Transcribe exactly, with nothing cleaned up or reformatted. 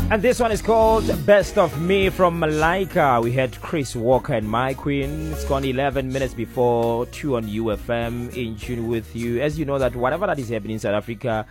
And this one is called Best of Me from Malika. We had Chris Walker and My Queen. It's gone eleven minutes before two on U F M, in tune with you. As you know that whatever that is happening in South Africa,